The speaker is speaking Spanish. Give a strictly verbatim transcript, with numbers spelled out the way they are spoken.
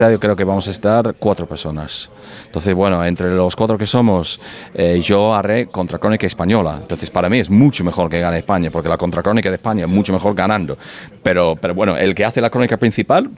Yo creo que vamos a estar cuatro personas. Entonces, bueno, entre los cuatro que somos, eh, yo haré contracrónica española. Entonces, para mí es mucho mejor que gane España, porque la contracrónica de España es mucho mejor ganando. Pero, pero bueno, el que hace la crónica principal,